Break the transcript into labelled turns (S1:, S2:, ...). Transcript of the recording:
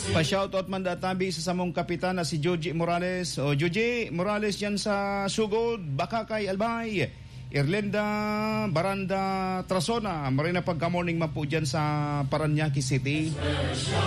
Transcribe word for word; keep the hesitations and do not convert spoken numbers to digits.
S1: Pa-shoutout man databi sa samong kapitan na si Joji Morales. O Joji Morales yan sa Sugod, Bakakay, Albay. Irlenda Baranda Trasona. Marina pagka-morning man po dyan sa Paranaque City.